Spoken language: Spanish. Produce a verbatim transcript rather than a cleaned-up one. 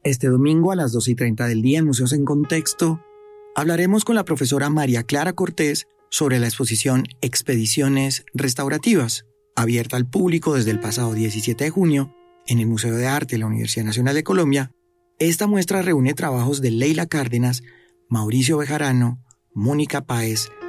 Este domingo a las dos y treinta del día en Museos en Contexto hablaremos con la profesora María Clara Cortés sobre la exposición Expediciones Restaurativas, abierta al público desde el pasado diecisiete de junio en el Museo de Arte de la Universidad Nacional de Colombia. Esta muestra reúne trabajos de Leila Cárdenas, Mauricio Bejarano, Mónica Páez,